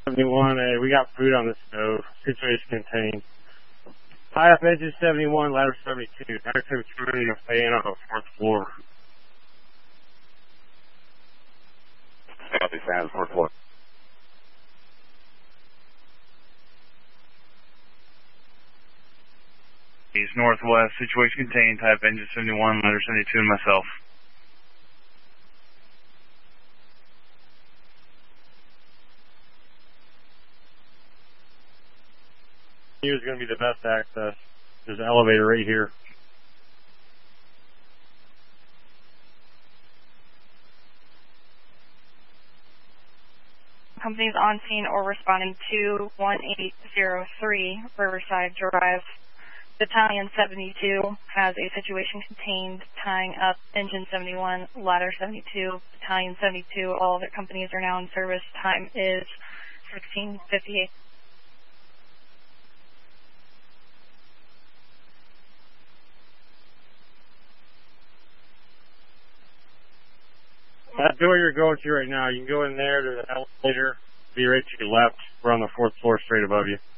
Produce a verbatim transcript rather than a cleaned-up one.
seventy-one, hey, we got food on the stove. Situation contained. High up engine seventy-one, ladder seventy-two. Ladder seventy-two ready to fan on the fourth floor. Copy, fan, fourth floor. East Northwest, situation contained, type engine seventy-one, ladder seventy-two, and myself. Here's going to be the best access. There's an elevator right here. Companies on scene or responding to one eight zero three Riverside Drive. Battalion seventy-two has a situation contained, tying up engine seventy-one, ladder seventy-two, Battalion seventy-two. All other companies are now in service. Time is sixteen fifty-eight. That door you're going to right now, you can go in there to the elevator, be right to your left. We're on the fourth floor straight above you.